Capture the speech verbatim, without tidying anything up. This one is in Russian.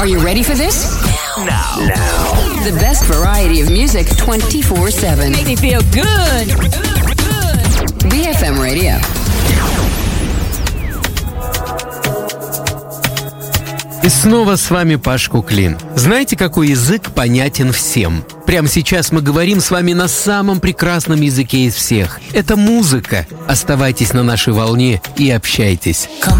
Are you ready for this? Now. Now. The best variety of music twenty-four seven. Make me feel good. Good. би эф эм Radio. И снова с вами Паш Куклин. Знаете, какой язык понятен всем? Прямо сейчас мы говорим с вами на самом прекрасном языке из всех. Это музыка. Оставайтесь на нашей волне и общайтесь. Come